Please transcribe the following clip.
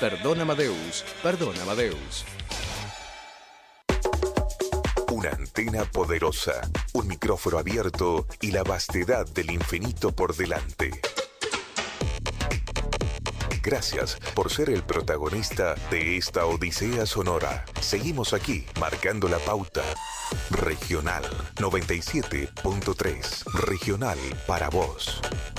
Perdón Amadeus, perdón Amadeus. Una antena poderosa, un micrófono abierto y la vastedad del infinito por delante. Gracias por ser el protagonista de esta odisea sonora. Seguimos aquí, marcando la pauta. Regional 97.3. Regional para vos.